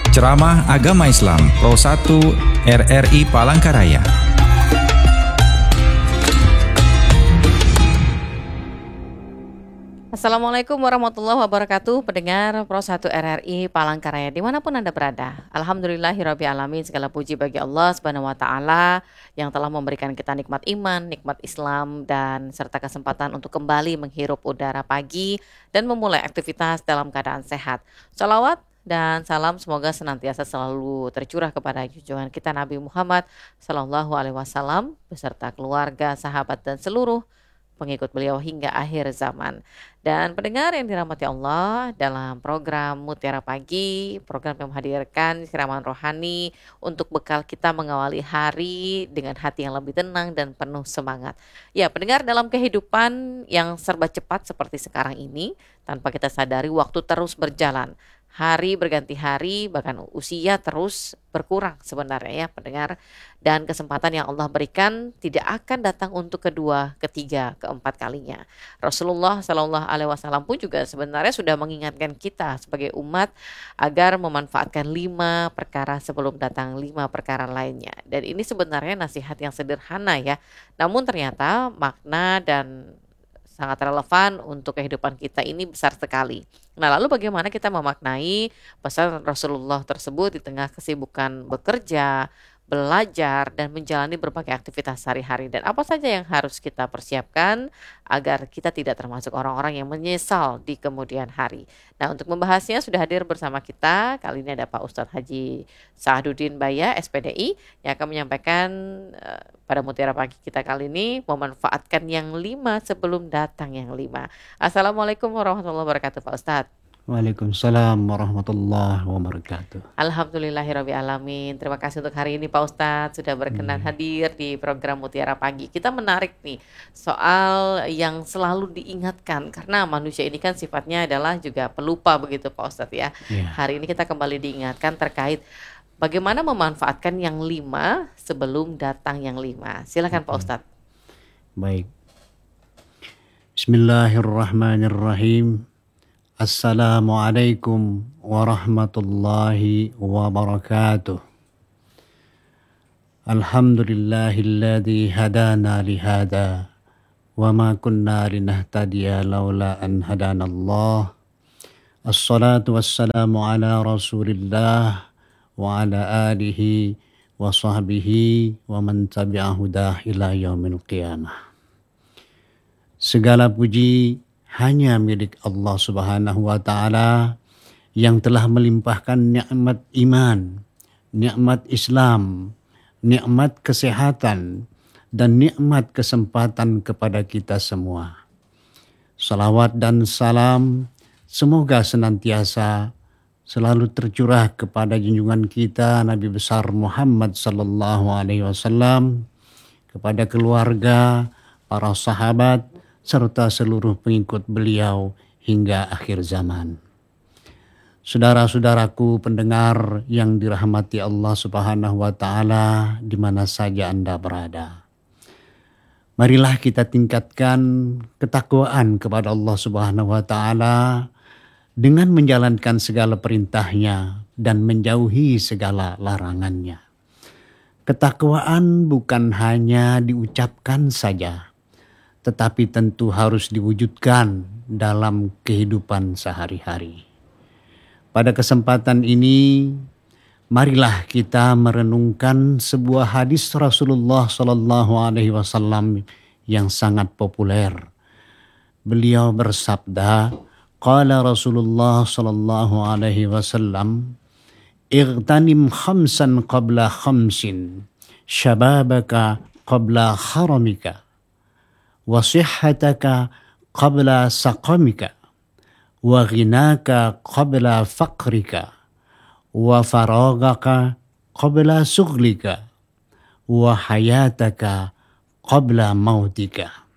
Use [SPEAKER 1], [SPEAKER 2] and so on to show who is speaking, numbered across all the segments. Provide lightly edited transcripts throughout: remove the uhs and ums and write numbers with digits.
[SPEAKER 1] Ceramah Agama Islam Pro 1 RRI Palangkaraya.
[SPEAKER 2] Assalamualaikum warahmatullahi wabarakatuh, pendengar Pro 1 RRI Palangkaraya dimanapun Anda berada. Alhamdulillahirrabbilalamin, segala puji bagi Allah Subhanahu wa Ta'ala yang telah memberikan kita nikmat iman, nikmat Islam, dan serta kesempatan untuk kembali menghirup udara pagi dan memulai aktivitas dalam keadaan sehat. Shalawat dan salam semoga senantiasa selalu tercurah kepada junjungan kita Nabi Muhammad Sallallahu Alaihi Wasallam beserta keluarga, sahabat, dan seluruh pengikut beliau hingga akhir zaman. Dan pendengar yang dirahmati Allah, dalam program Mutiara Pagi, program yang menghadirkan siraman rohani untuk bekal kita mengawali hari dengan hati yang lebih tenang dan penuh semangat. Ya, pendengar, dalam kehidupan yang serba cepat seperti sekarang ini, tanpa kita sadari waktu terus berjalan. Hari berganti hari, bahkan usia terus berkurang sebenarnya ya pendengar. Dan kesempatan yang Allah berikan tidak akan datang untuk kedua, ketiga, keempat kalinya. Rasulullah Shallallahu Alaihi Wasallam pun juga sebenarnya sudah mengingatkan kita sebagai umat agar memanfaatkan 5 perkara sebelum datang 5 perkara lainnya. Dan ini sebenarnya nasihat yang sederhana ya. Namun ternyata makna dan sangat relevan untuk kehidupan kita ini besar sekali. Nah, lalu bagaimana kita memaknai pesan Rasulullah tersebut di tengah kesibukan bekerja, belajar, dan menjalani berbagai aktivitas sehari-hari, dan apa saja yang harus kita persiapkan agar kita tidak termasuk orang-orang yang menyesal di kemudian hari. Nah, untuk membahasnya sudah hadir bersama kita kali ini ada Pak Ustadz Haji Sa'aduddin Baya, SPDI, yang akan menyampaikan pada Mutiara Pagi kita kali ini memanfaatkan yang 5 sebelum datang yang 5. Assalamualaikum warahmatullahi wabarakatuh Pak Ustadz.
[SPEAKER 3] Waalaikumsalam warahmatullahi wabarakatuh.
[SPEAKER 2] Alhamdulillahirrabbilalamin. Terima kasih untuk hari ini Pak Ustadz sudah berkenan hadir di program Mutiara Pagi. Kita menarik nih soal yang selalu diingatkan karena manusia ini kan sifatnya adalah juga pelupa begitu Pak Ustadz ya. Hari ini kita kembali diingatkan terkait bagaimana memanfaatkan yang 5 sebelum datang yang 5. Silakan Pak Ustadz.
[SPEAKER 3] Baik. Bismillahirrahmanirrahim. Assalamualaikum warahmatullahi wabarakatuh. Alhamdulillahilladzi hadana lihada wa ma kunna linahtadiya laula an hadanallah. Assalatu wassalamu ala Rasulillah wa ala alihi wa sahbihi wa man tabi'ahu dah ila yaumil qiyamah. Segala puji hanya milik Allah Subhanahu wa Ta'ala yang telah melimpahkan nikmat iman, nikmat Islam, nikmat kesehatan, dan nikmat kesempatan kepada kita semua. Salawat dan salam semoga senantiasa selalu tercurah kepada junjungan kita Nabi besar Muhammad sallallahu alaihi wasallam, kepada keluarga, para sahabat, serta seluruh pengikut beliau hingga akhir zaman. Saudara-saudaraku pendengar yang dirahmati Allah Subhanahu wa Ta'ala di mana saja Anda berada. Marilah kita tingkatkan ketakwaan kepada Allah Subhanahu wa Ta'ala dengan menjalankan segala perintahnya dan menjauhi segala larangannya. Ketakwaan bukan hanya diucapkan saja, tetapi tentu harus diwujudkan dalam kehidupan sehari-hari. Pada kesempatan ini, marilah kita merenungkan sebuah hadis Rasulullah Sallallahu Alaihi Wasallam yang sangat populer. Beliau bersabda, Qala Rasulullah Sallallahu Alaihi Wasallam, Ightanim khamsan qabla khamsin, syababaka qabla haramika, wasihhataka qabla saqamika, wa ghinaka qabla faqrika, wa faragaka qabla sughlika, wa hayataka qabla mautika.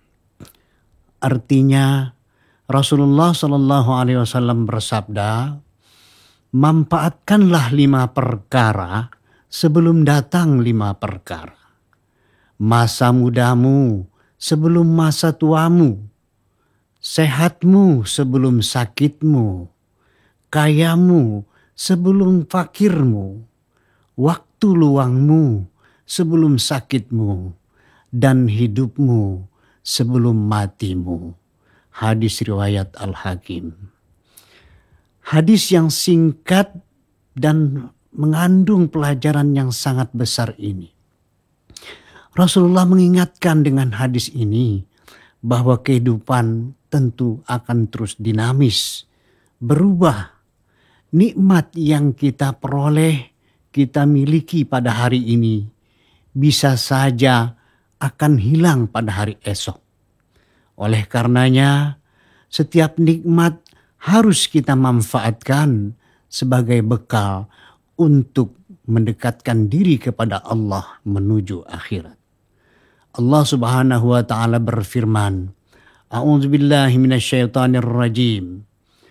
[SPEAKER 3] Artinya Rasulullah Shallallahu Alaihi Wasallam bersabda, manfaatkanlah 5 perkara sebelum datang 5 perkara. Masa mudamu sebelum masa tuamu, sehatmu sebelum sakitmu, kayamu sebelum fakirmu, waktu luangmu sebelum sakitmu, dan hidupmu sebelum matimu. Hadis riwayat Al-Hakim. Hadis yang singkat dan mengandung pelajaran yang sangat besar ini. Rasulullah mengingatkan dengan hadis ini bahwa kehidupan tentu akan terus dinamis, berubah. Nikmat yang kita peroleh, kita miliki pada hari ini, bisa saja akan hilang pada hari esok. Oleh karenanya, setiap nikmat harus kita manfaatkan sebagai bekal untuk mendekatkan diri kepada Allah menuju akhirat. Allah Subhanahu wa taala berfirman, A'udzubillahi minasyaitonir rajim.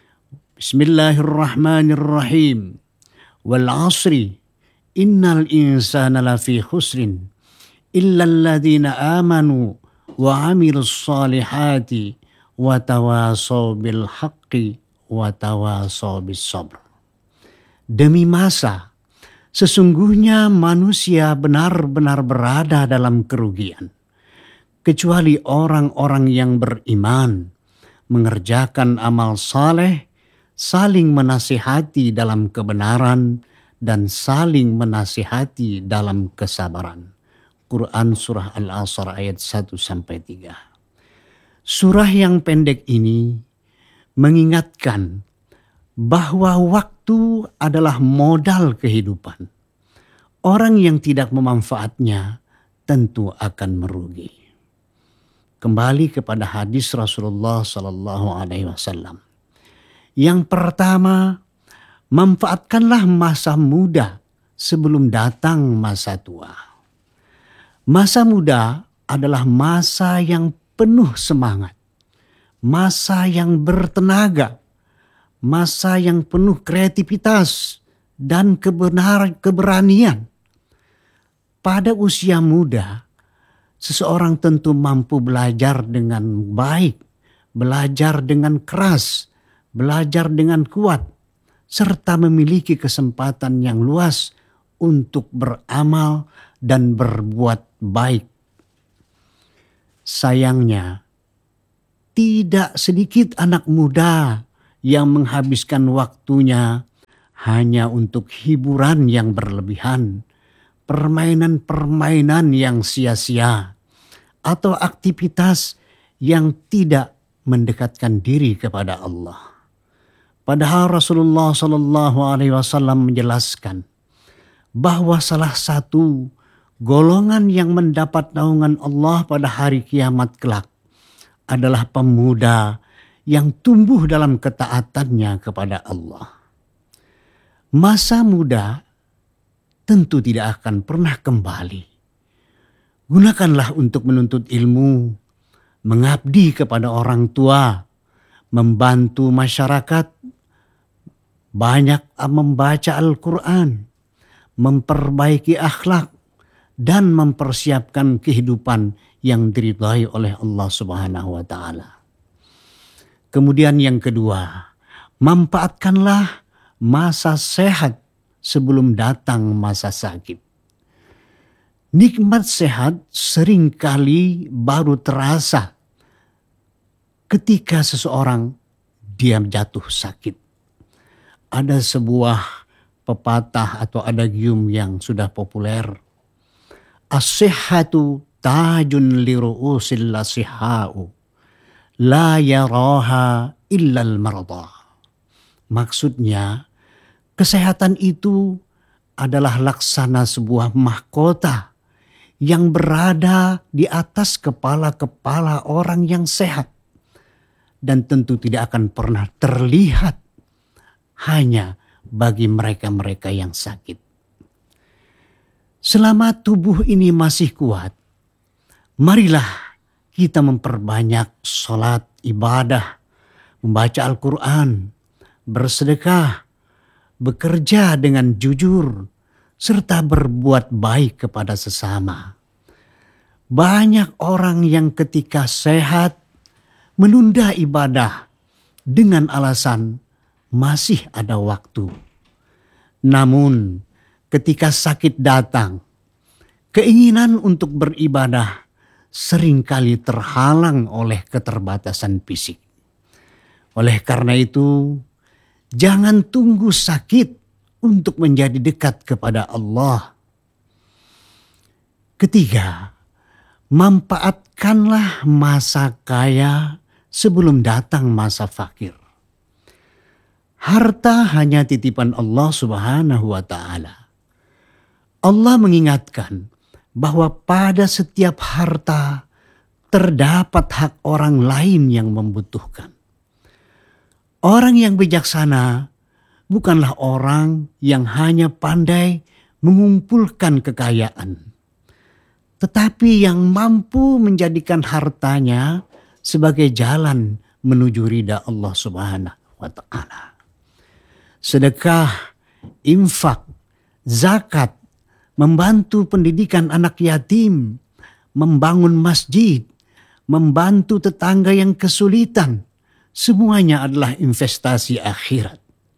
[SPEAKER 3] Bismillahirrahmanirrahim. Wal 'asri innal insana lafi khusrin illal ladzina amanu wa 'amilus solihati wa tawasaw bil haqqi wa tawasaw bis sabr. Demi masa, sesungguhnya manusia benar-benar berada dalam kerugian, kecuali orang-orang yang beriman, mengerjakan amal saleh, saling menasihati dalam kebenaran, dan saling menasihati dalam kesabaran. Quran Surah Al-Asr ayat 1-3. Surah yang pendek ini mengingatkan bahwa waktu adalah modal kehidupan. Orang yang tidak memanfaatnya tentu akan merugi. Kembali kepada hadis Rasulullah Sallallahu Alaihi Wasallam. Yang pertama, manfaatkanlah masa muda sebelum datang masa tua. Masa muda adalah masa yang penuh semangat, masa yang bertenaga, masa yang penuh kreativitas dan keberanian. Pada usia muda, seseorang tentu mampu belajar dengan baik, belajar dengan keras, belajar dengan kuat, serta memiliki kesempatan yang luas untuk beramal dan berbuat baik. Sayangnya, tidak sedikit anak muda yang menghabiskan waktunya hanya untuk hiburan yang berlebihan, permainan-permainan yang sia-sia, atau aktivitas yang tidak mendekatkan diri kepada Allah. Padahal Rasulullah Shallallahu Alaihi Wasallam menjelaskan bahwa salah satu golongan yang mendapat naungan Allah pada hari kiamat kelak adalah pemuda yang tumbuh dalam ketaatannya kepada Allah. Masa muda tentu tidak akan pernah kembali. Gunakanlah untuk menuntut ilmu, mengabdi kepada orang tua, membantu masyarakat, banyak membaca Al-Quran, memperbaiki akhlak, dan mempersiapkan kehidupan yang diridhai oleh Allah Subhanahu wa taala. Kemudian yang kedua, manfaatkanlah masa sehat sebelum datang masa sakit. Nikmat sehat seringkali baru terasa ketika seseorang dia jatuh sakit. Ada sebuah pepatah atau adagium yang sudah populer. As-sihhatu tajun li ru'usil lasihha'u la yaraha illal marda. Maksudnya, kesehatan itu adalah laksana sebuah mahkota yang berada di atas kepala-kepala orang yang sehat. Dan tentu tidak akan pernah terlihat hanya bagi mereka-mereka yang sakit. Selama tubuh ini masih kuat, marilah kita memperbanyak sholat, ibadah, membaca Al-Quran, bersedekah, bekerja dengan jujur, serta berbuat baik kepada sesama. Banyak orang yang ketika sehat menunda ibadah dengan alasan masih ada waktu. Namun ketika sakit datang, keinginan untuk beribadah seringkali terhalang oleh keterbatasan fisik. Oleh karena itu, jangan tunggu sakit untuk menjadi dekat kepada Allah. Ketiga, manfaatkanlah masa kaya sebelum datang masa fakir. Harta hanya titipan Allah Subhanahu wa Ta'ala. Allah mengingatkan bahwa pada setiap harta terdapat hak orang lain yang membutuhkan. Orang yang bijaksana bukanlah orang yang hanya pandai mengumpulkan kekayaan, tetapi yang mampu menjadikan hartanya sebagai jalan menuju ridha Allah Subhanahu wa Ta'ala. Sedekah, infak, zakat, membantu pendidikan anak yatim, membangun masjid, membantu tetangga yang kesulitan, semuanya adalah investasi akhirat.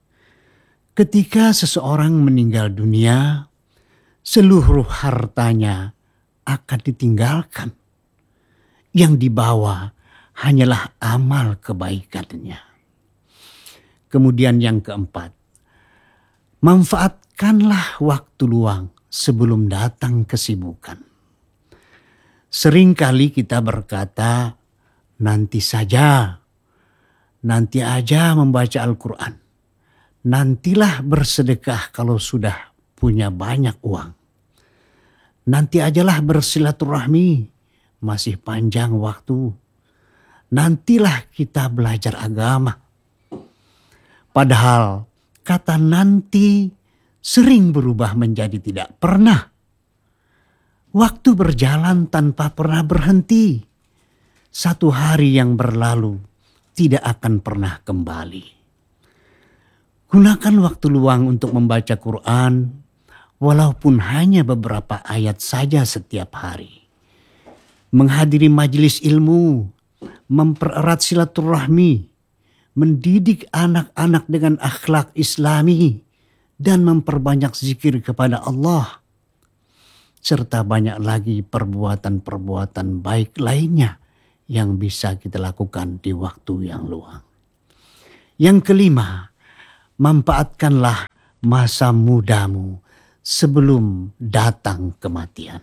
[SPEAKER 3] Ketika seseorang meninggal dunia, seluruh hartanya akan ditinggalkan. Yang dibawa hanyalah amal kebaikannya. Kemudian yang keempat, manfaatkanlah waktu luang sebelum datang kesibukan. Seringkali kita berkata, nanti saja, nanti aja membaca Al-Quran. Nantilah bersedekah kalau sudah punya banyak uang. Nanti ajalah bersilaturahmi, masih panjang waktu. Nantilah kita belajar agama. Padahal kata nanti sering berubah menjadi tidak pernah. Waktu berjalan tanpa pernah berhenti. Satu hari yang berlalu tidak akan pernah kembali. Gunakan waktu luang untuk membaca Quran, walaupun hanya beberapa ayat saja setiap hari. Menghadiri majelis ilmu, mempererat silaturahmi, mendidik anak-anak dengan akhlak Islami, dan memperbanyak zikir kepada Allah. Serta banyak lagi perbuatan-perbuatan baik lainnya yang bisa kita lakukan di waktu yang luang. Yang kelima, manfaatkanlah masa mudamu sebelum datang kematian.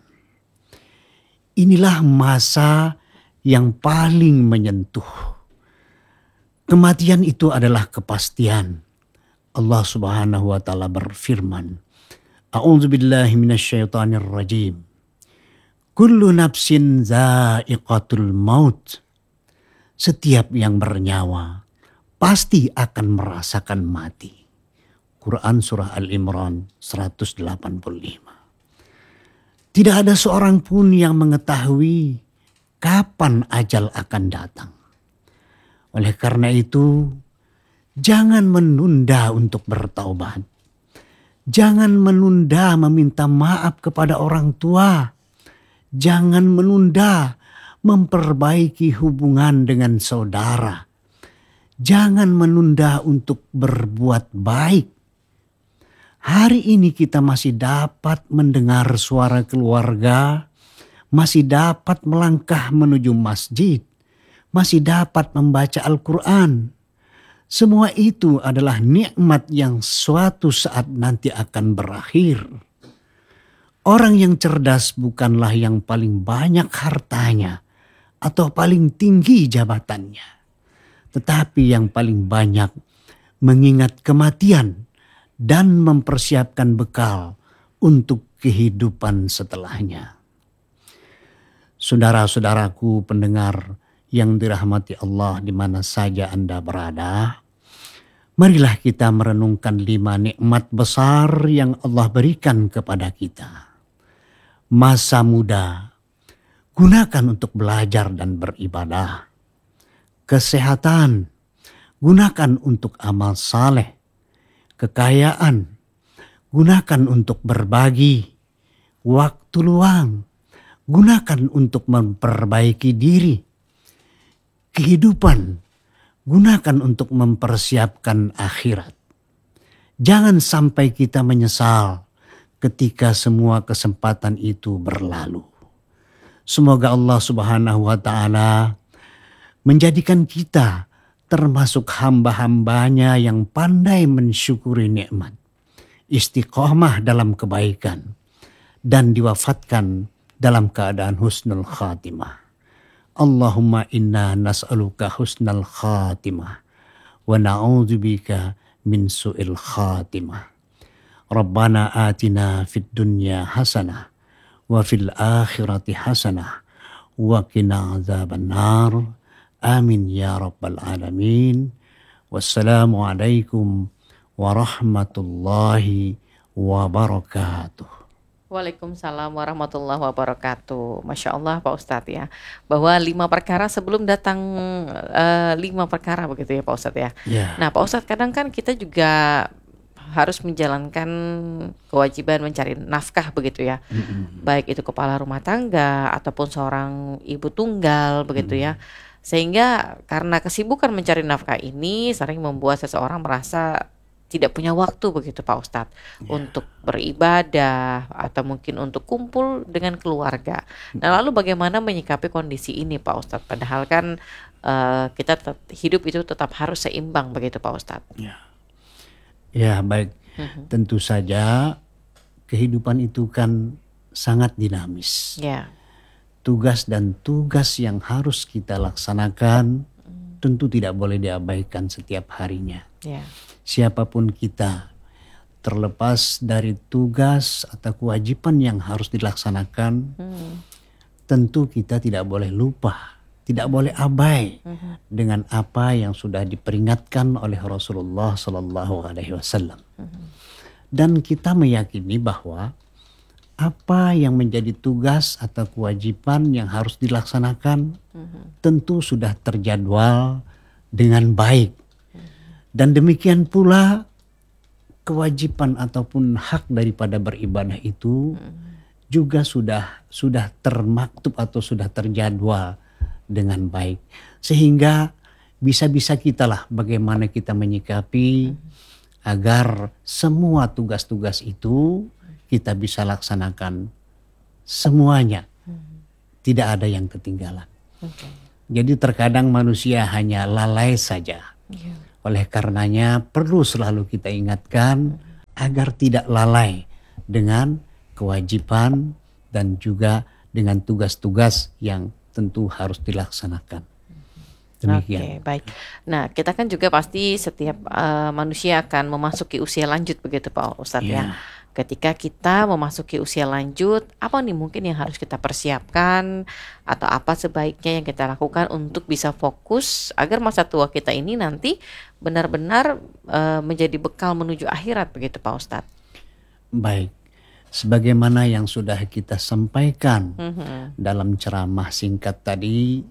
[SPEAKER 3] Inilah masa yang paling menyentuh. Kematian itu adalah kepastian. Allah Subhanahu wa Ta'ala berfirman, A'udzubillahi minasyaitonir rajim. Kullu nafsin za'iqatul maut. Setiap yang bernyawa pasti akan merasakan mati. Quran Surah Al-Imran 185. Tidak ada seorang pun yang mengetahui kapan ajal akan datang. Oleh karena itu, jangan menunda untuk bertaubat. Jangan menunda meminta maaf kepada orang tua. Jangan menunda memperbaiki hubungan dengan saudara. Jangan menunda untuk berbuat baik. Hari ini kita masih dapat mendengar suara keluarga, masih dapat melangkah menuju masjid, masih dapat membaca Al-Quran. Semua itu adalah nikmat yang suatu saat nanti akan berakhir. Orang yang cerdas bukanlah yang paling banyak hartanya atau paling tinggi jabatannya, tetapi yang paling banyak mengingat kematian dan mempersiapkan bekal untuk kehidupan setelahnya. Saudara-saudaraku pendengar yang dirahmati Allah di mana saja Anda berada, marilah kita merenungkan 5 nikmat besar yang Allah berikan kepada kita. Masa muda, gunakan untuk belajar dan beribadah. Kesehatan, gunakan untuk amal saleh. Kekayaan, gunakan untuk berbagi. Waktu luang, gunakan untuk memperbaiki diri. Kehidupan, gunakan untuk mempersiapkan akhirat. Jangan sampai kita menyesal ketika semua kesempatan itu berlalu. Semoga Allah Subhanahu wa Ta'ala menjadikan kita termasuk hamba-hambanya yang pandai mensyukuri nikmat, istiqomah dalam kebaikan, dan diwafatkan dalam keadaan husnul khatimah. Allahumma inna nas'aluka husnal khatimah wa na'udzubika min su'il khatimah. Rabbana atina fid dunya hasanah wa fil akhirati hasanah wa qina adzabannar. Amin ya rabbal alamin. Wassalamualaikum warahmatullahi wabarakatuh.
[SPEAKER 2] Waalaikumsalam warahmatullahi wabarakatuh. Masya Allah Pak Ustadz ya, bahwa 5 perkara sebelum datang 5 perkara begitu ya Pak Ustadz ya.
[SPEAKER 3] Ya.
[SPEAKER 2] Nah Pak Ustadz, kadang kan kita juga harus menjalankan kewajiban mencari nafkah begitu ya. Baik itu kepala rumah tangga ataupun seorang ibu tunggal begitu ya. Sehingga karena kesibukan mencari nafkah ini sering membuat seseorang merasa tidak punya waktu begitu Pak Ustadz untuk beribadah atau mungkin untuk kumpul dengan keluarga. Nah lalu bagaimana menyikapi kondisi ini Pak Ustadz? Padahal kan kita hidup itu tetap harus seimbang begitu Pak Ustadz.
[SPEAKER 3] Ya baik, tentu saja kehidupan itu kan sangat dinamis.
[SPEAKER 2] Ya.
[SPEAKER 3] Tugas dan tugas yang harus kita laksanakan tentu tidak boleh diabaikan setiap harinya.
[SPEAKER 2] Ya.
[SPEAKER 3] Siapapun kita, terlepas dari tugas atau kewajiban yang harus dilaksanakan, tentu kita tidak boleh lupa, tidak boleh abai dengan apa yang sudah diperingatkan oleh Rasulullah Sallallahu Alaihi Wasallam. Dan kita meyakini bahwa apa yang menjadi tugas atau kewajiban yang harus dilaksanakan tentu sudah terjadwal dengan baik. Dan demikian pula kewajiban ataupun hak daripada beribadah itu juga sudah termaktub atau sudah terjadwal dengan baik. Sehingga bisa-bisa kita lah bagaimana kita menyikapi agar semua tugas-tugas itu kita bisa laksanakan semuanya. Tidak ada yang ketinggalan. Jadi terkadang manusia hanya lalai saja. Oleh karenanya perlu selalu kita ingatkan agar tidak lalai dengan kewajiban dan juga dengan tugas-tugas yang tentu harus dilaksanakan. Demikian.
[SPEAKER 2] Oke, baik. Nah, kita kan juga pasti setiap manusia akan memasuki usia lanjut begitu Pak Ustadz ya. Ketika kita memasuki usia lanjut, apa nih mungkin yang harus kita persiapkan atau apa sebaiknya yang kita lakukan untuk bisa fokus agar masa tua kita ini nanti benar-benar menjadi bekal menuju akhirat begitu Pak Ustadz.
[SPEAKER 3] Baik, sebagaimana yang sudah kita sampaikan dalam ceramah singkat tadi,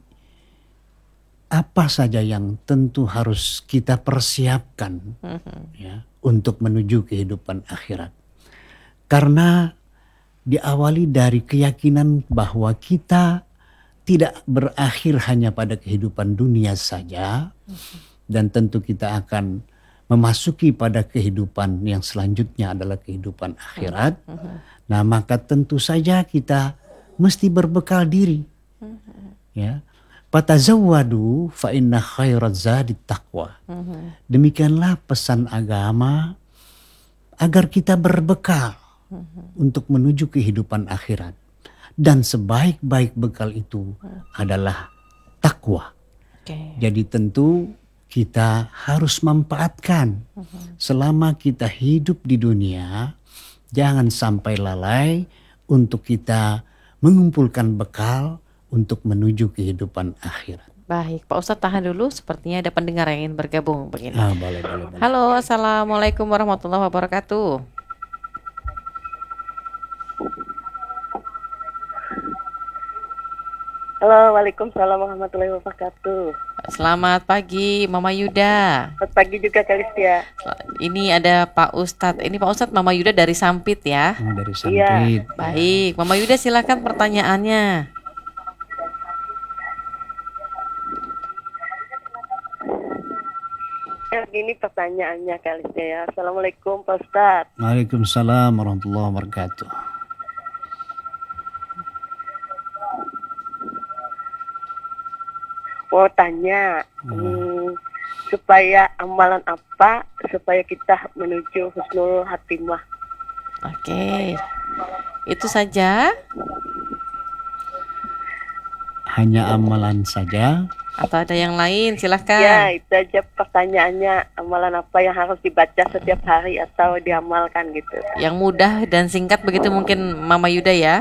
[SPEAKER 3] apa saja yang tentu harus kita persiapkan ya, untuk menuju kehidupan akhirat. Karena diawali dari keyakinan bahwa kita tidak berakhir hanya pada kehidupan dunia saja, dan tentu kita akan memasuki pada kehidupan yang selanjutnya adalah kehidupan akhirat. Nah, maka tentu saja kita mesti berbekal diri. Ya. Fatazawwadu fa inna khairaz zadit taqwa. Demikianlah pesan agama agar kita berbekal untuk menuju kehidupan akhirat. Dan sebaik-baik bekal itu adalah takwa. Jadi tentu kita harus manfaatkan selama kita hidup di dunia. Jangan sampai lalai untuk kita mengumpulkan bekal untuk menuju kehidupan akhirat.
[SPEAKER 2] Baik, Pak Ustadz tahan dulu. Sepertinya ada pendengar yang ingin bergabung begini.
[SPEAKER 3] Boleh.
[SPEAKER 2] Halo, assalamualaikum warahmatullahi wabarakatuh.
[SPEAKER 4] Halo, waalaikumsalam warahmatullahi wabarakatuh.
[SPEAKER 2] Selamat pagi, Mama Yuda.
[SPEAKER 4] Selamat pagi juga Kak Listia.
[SPEAKER 2] Ini ada Pak Ustadz. Ini Pak Ustadz, Mama Yuda dari Sampit ya.
[SPEAKER 3] Dari Sampit.
[SPEAKER 2] Baik, Mama Yuda silakan pertanyaannya.
[SPEAKER 4] Ini pertanyaannya Kak Listia ya. Assalamualaikum Pak Ustadz.
[SPEAKER 3] Waalaikumsalam warahmatullahi wabarakatuh.
[SPEAKER 4] Mau tanya, supaya amalan apa supaya kita menuju husnul hatimah?
[SPEAKER 2] Oke. Itu saja
[SPEAKER 3] Hanya amalan saja.
[SPEAKER 2] atau ada yang lain? Silahkan.
[SPEAKER 4] Ya, itu aja pertanyaannya. Amalan apa yang harus dibaca setiap hari atau diamalkan gitu?
[SPEAKER 2] Yang mudah dan singkat begitu mungkin Mama Yuda ya.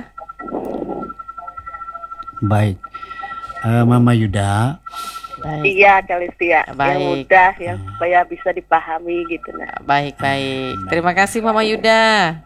[SPEAKER 3] Baik. Mama Yuda,
[SPEAKER 2] Baik.
[SPEAKER 4] Iya Kak Listia, yang
[SPEAKER 2] Baik.
[SPEAKER 4] mudah, yang supaya bisa dipahami gitu. Nah,
[SPEAKER 2] Baik. Terima kasih Mama Yuda.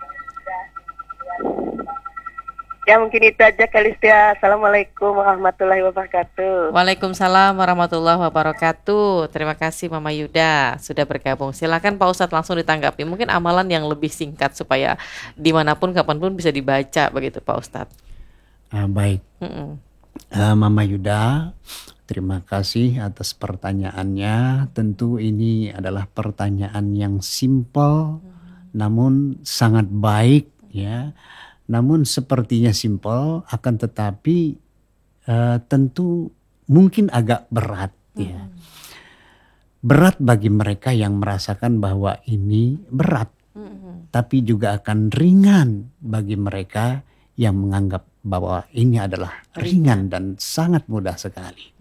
[SPEAKER 4] ya mungkin itu aja Kak Listia. Assalamualaikum warahmatullahi wabarakatuh.
[SPEAKER 2] Waalaikumsalam warahmatullahi wabarakatuh. Terima kasih Mama Yuda sudah bergabung. Silakan Pak Ustadz langsung ditanggapi. Mungkin amalan yang lebih singkat supaya dimanapun kapanpun bisa dibaca begitu Pak Ustadz.
[SPEAKER 3] baik.
[SPEAKER 2] Mm-mm.
[SPEAKER 3] Mama Yuda, terima kasih atas pertanyaannya. Tentu ini adalah pertanyaan yang simpel, namun sangat baik ya. Namun sepertinya simpel, akan tetapi tentu mungkin agak berat ya. Berat bagi mereka yang merasakan bahwa ini berat, tapi juga akan ringan bagi mereka yang menganggap bahwa ini adalah ringan dan sangat mudah sekali.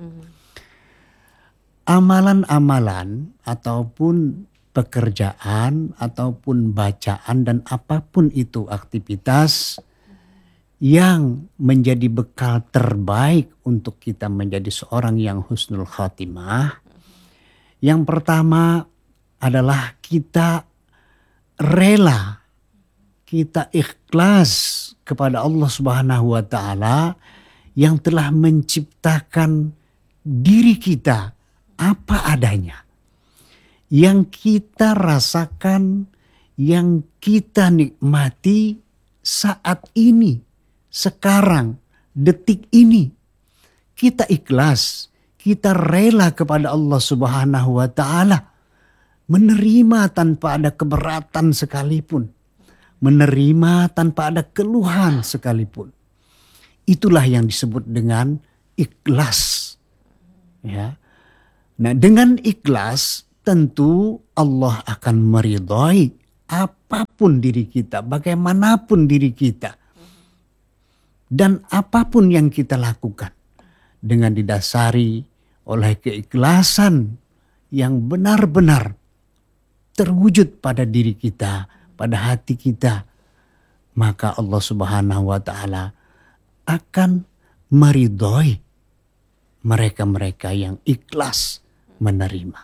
[SPEAKER 3] Amalan-amalan ataupun pekerjaan ataupun bacaan dan apapun itu aktivitas yang menjadi bekal terbaik untuk kita menjadi seorang yang husnul khatimah. Yang pertama adalah kita rela, kita ikhlas kepada Allah Subhanahu wa taala yang telah menciptakan diri kita apa adanya. Yang kita rasakan, yang kita nikmati saat ini, sekarang, detik ini. Kita ikhlas, kita rela kepada Allah Subhanahu wa taala, menerima tanpa ada keberatan sekalipun, menerima tanpa ada keluhan sekalipun. Itulah yang disebut dengan ikhlas. Ya. Nah, dengan ikhlas tentu Allah akan meridhai apapun diri kita, bagaimanapun diri kita. Dan apapun yang kita lakukan dengan didasari oleh keikhlasan yang benar-benar terwujud pada diri kita, pada hati kita, maka Allah Subhanahu wa taala akan meridhai mereka-mereka yang ikhlas menerima.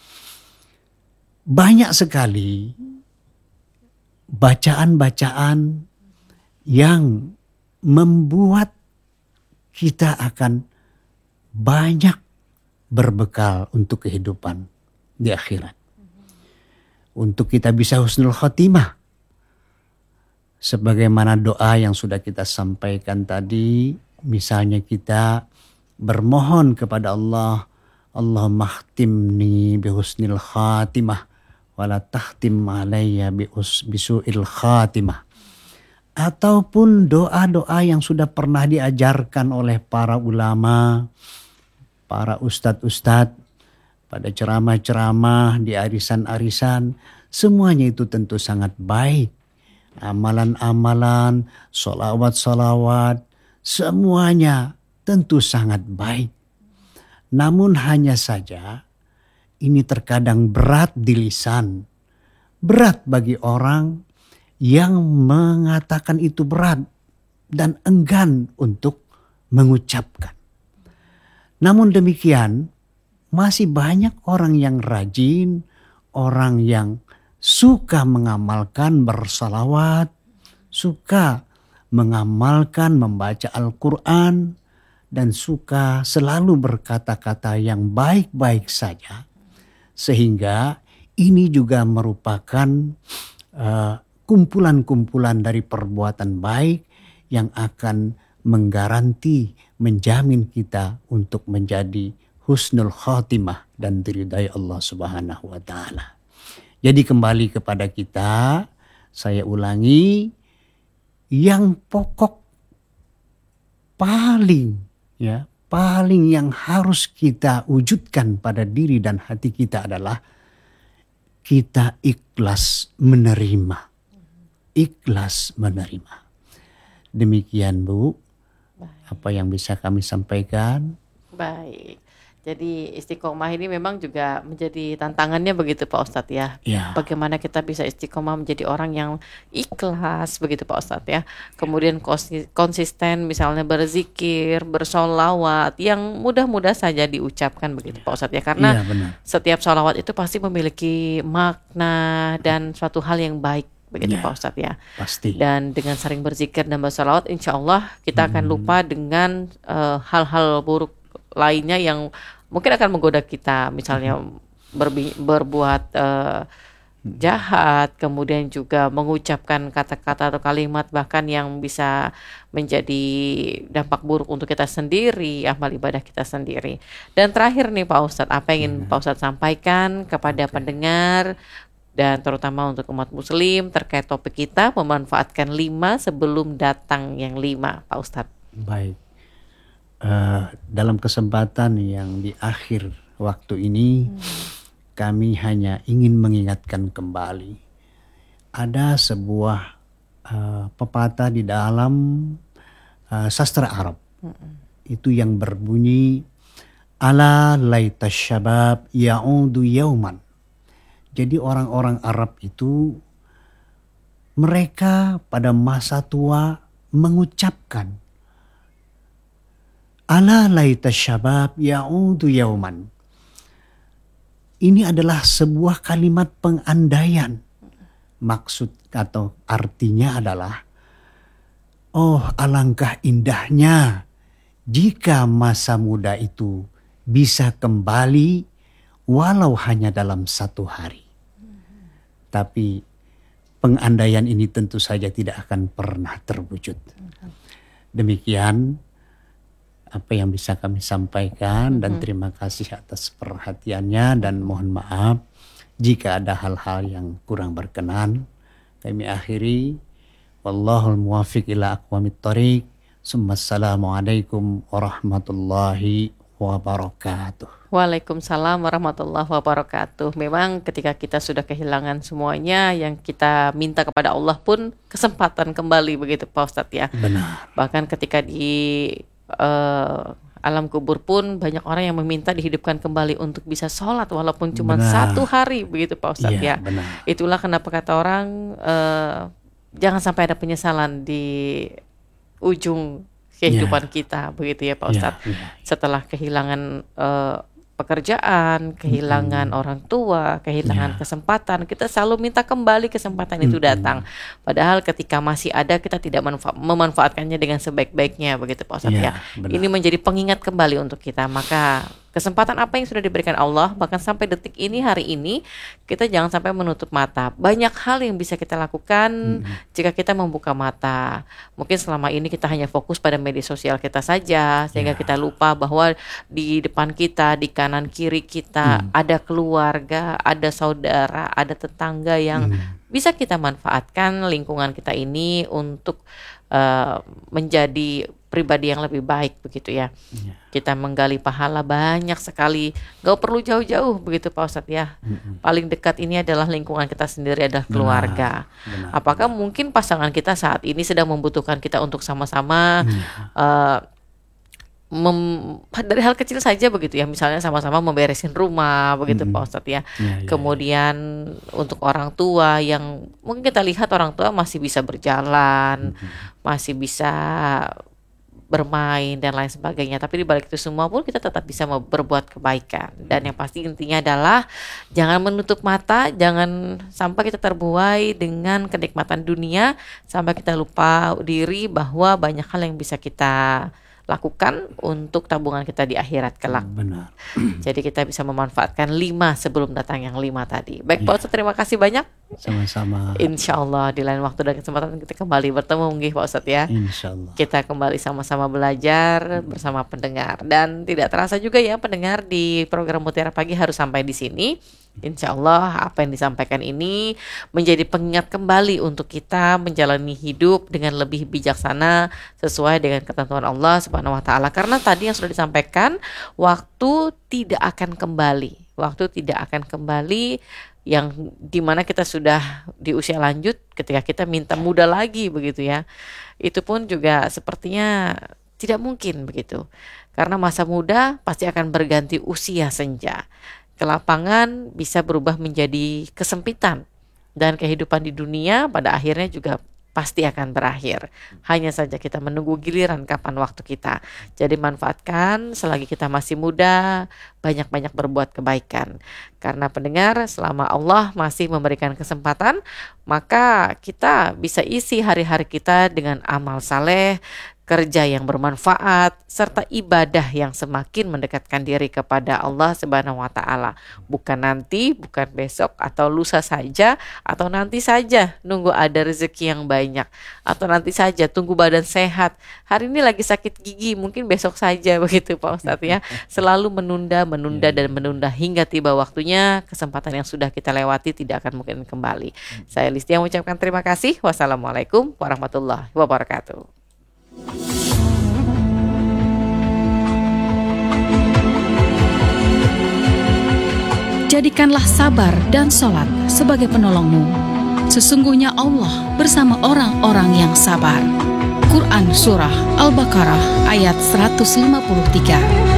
[SPEAKER 3] Banyak sekali bacaan-bacaan yang membuat kita akan banyak berbekal untuk kehidupan di akhirat. Untuk kita bisa husnul khotimah. Sebagaimana doa yang sudah kita sampaikan tadi, misalnya kita bermohon kepada Allah, Allahumma khtimni bihusnil khatimah wala tahtim alayya bisu'il khatimah. Ataupun doa-doa yang sudah pernah diajarkan oleh para ulama, para ustadz-ustadz, pada ceramah-ceramah, di arisan-arisan, semuanya itu tentu sangat baik. Amalan-amalan, sholawat-sholawat, semuanya tentu sangat baik. Namun hanya saja ini terkadang berat di lisan. Berat bagi orang yang mengatakan itu berat dan enggan untuk mengucapkan. Namun demikian, masih banyak orang yang rajin, orang yang suka mengamalkan bersalawat, suka mengamalkan membaca Al-Quran, dan suka selalu berkata-kata yang baik-baik saja. Sehingga ini juga merupakan kumpulan-kumpulan dari perbuatan baik yang akan menggaranti, menjamin kita untuk menjadi husnul khatimah dan diridai Allah Subhanahu wa taala. Jadi kembali kepada kita, saya ulangi, yang pokok paling yang harus kita wujudkan pada diri dan hati kita adalah kita ikhlas menerima. Ikhlas menerima. Demikian Bu, apa yang bisa kami sampaikan.
[SPEAKER 2] Baik. Jadi istiqomah ini memang juga menjadi tantangannya begitu Pak Ustadz ya.
[SPEAKER 3] Ya.
[SPEAKER 2] Bagaimana kita bisa istiqomah menjadi orang yang ikhlas begitu Pak Ustadz ya. Kemudian konsisten misalnya berzikir, bersolawat yang mudah-mudah saja diucapkan begitu Pak Ustadz ya. Karena
[SPEAKER 3] Iya, benar.
[SPEAKER 2] setiap solawat itu pasti memiliki makna dan suatu hal yang baik begitu
[SPEAKER 3] Ya,
[SPEAKER 2] Pak Ustadz ya.
[SPEAKER 3] Pasti.
[SPEAKER 2] Dan dengan sering berzikir dan bersolawat, insya Allah kita akan lupa dengan hal-hal buruk lainnya yang mungkin akan menggoda kita, misalnya berbuat jahat, kemudian juga mengucapkan kata-kata atau kalimat bahkan yang bisa menjadi dampak buruk untuk kita sendiri, amal ibadah kita sendiri. Dan terakhir nih Pak Ustadz, apa yang ingin Pak Ustadz sampaikan kepada pendengar dan terutama untuk umat muslim terkait topik kita, memanfaatkan 5 sebelum datang yang 5 Pak Ustadz?
[SPEAKER 3] Baik. Dalam kesempatan yang di akhir waktu ini, kami hanya ingin mengingatkan kembali. Ada sebuah pepatah di dalam sastra Arab. Itu yang berbunyi, ala laita syabab ya'udu yauman. Jadi orang-orang Arab itu, mereka pada masa tua mengucapkan, ala laita syabab ya'udu yauman. Ini adalah sebuah kalimat pengandaian. Maksud atau artinya adalah, oh alangkah indahnya jika masa muda itu bisa kembali walau hanya dalam 1 hari. Tapi pengandaian ini tentu saja tidak akan pernah terwujud. Demikian apa yang bisa kami sampaikan, dan terima kasih atas perhatiannya, dan mohon maaf jika ada hal-hal yang kurang berkenan. Kami akhiri, wallahul muwaffiq ila aqwamit thoriq. Assalamualaikum warahmatullahi wabarakatuh.
[SPEAKER 2] Waalaikumsalam warahmatullahi wabarakatuh. Memang ketika kita sudah kehilangan semuanya, yang kita minta kepada Allah pun kesempatan kembali begitu Pak Ustadz ya.
[SPEAKER 3] Benar.
[SPEAKER 2] Bahkan ketika di alam kubur pun banyak orang yang meminta dihidupkan kembali untuk bisa sholat walaupun cuma 1 hari begitu Pak Ustadz ya.
[SPEAKER 3] Benar.
[SPEAKER 2] Itulah kenapa kata orang jangan sampai ada penyesalan di ujung kehidupan kita begitu ya Pak Ustadz. Setelah kehilangan pekerjaan, kehilangan orang tua, kehilangan kesempatan, kita selalu minta kembali kesempatan itu datang. Padahal ketika masih ada, kita tidak memanfaatkannya dengan sebaik-baiknya begitu Pak Ustadz ya. Ini menjadi pengingat kembali untuk kita. Maka kesempatan apa yang sudah diberikan Allah, bahkan sampai detik ini, hari ini, kita jangan sampai menutup mata. Banyak hal yang bisa kita lakukan jika kita membuka mata. Mungkin selama ini kita hanya fokus pada media sosial kita saja, sehingga kita lupa bahwa di depan kita, di kanan kiri kita ada keluarga, ada saudara, ada tetangga yang bisa kita manfaatkan lingkungan kita ini untuk menjadi pribadi yang lebih baik begitu ya. Kita menggali pahala banyak sekali, gak perlu jauh-jauh begitu Pak Ustadz ya. Paling dekat ini adalah lingkungan kita sendiri, adalah keluarga. Apakah mungkin pasangan kita saat ini sedang membutuhkan kita untuk sama-sama dari hal kecil saja begitu ya, misalnya sama-sama memberesin rumah begitu Pak Ustadz ya. Kemudian untuk orang tua yang mungkin kita lihat orang tua masih bisa berjalan, masih bisa bermain dan lain sebagainya, tapi di balik itu semua pun kita tetap bisa berbuat kebaikan. Dan yang pasti intinya adalah jangan menutup mata, jangan sampai kita terbuai dengan kenikmatan dunia sampai kita lupa diri bahwa banyak hal yang bisa kita lakukan untuk tabungan kita di akhirat kelak.
[SPEAKER 3] Benar.
[SPEAKER 2] Jadi kita bisa memanfaatkan 5 sebelum datang yang 5 tadi. Baik Pak Ustadz, terima kasih banyak.
[SPEAKER 3] Sama-sama.
[SPEAKER 2] Insya Allah di lain waktu dan kesempatan kita kembali bertemu nggih Pak Ustadz ya.
[SPEAKER 3] Insya Allah.
[SPEAKER 2] Kita kembali sama-sama belajar bersama pendengar. Dan tidak terasa juga ya pendengar, di program Mutiara Pagi harus sampai di sini. Insya Allah apa yang disampaikan ini menjadi pengingat kembali untuk kita menjalani hidup dengan lebih bijaksana sesuai dengan ketentuan Allah Subhanahu wa taala. Karena tadi yang sudah disampaikan, waktu tidak akan kembali. Waktu tidak akan kembali, yang dimana kita sudah di usia lanjut ketika kita minta muda lagi begitu ya. Itu pun juga sepertinya tidak mungkin begitu. Karena masa muda pasti akan berganti usia senja. Kelapangan bisa berubah menjadi kesempitan, dan kehidupan di dunia pada akhirnya juga pasti akan berakhir. Hanya saja kita menunggu giliran kapan waktu kita. Jadi manfaatkan selagi kita masih muda, banyak-banyak berbuat kebaikan. Karena pendengar, selama Allah masih memberikan kesempatan, maka kita bisa isi hari-hari kita dengan amal saleh, kerja yang bermanfaat, serta ibadah yang semakin mendekatkan diri kepada Allah Subhanahu wa taala. Bukan nanti, bukan besok atau lusa saja, atau nanti saja nunggu ada rezeki yang banyak, atau nanti saja tunggu badan sehat. Hari ini lagi sakit gigi, mungkin besok saja begitu Pak Ustadz ya. Selalu menunda dan menunda hingga tiba waktunya, kesempatan yang sudah kita lewati tidak akan mungkin kembali. Saya Listia mengucapkan terima kasih. Wassalamualaikum warahmatullahi wabarakatuh.
[SPEAKER 5] Jadikanlah sabar dan sholat sebagai penolongmu. Sesungguhnya Allah bersama orang-orang yang sabar. Quran Surah Al-Baqarah ayat 153.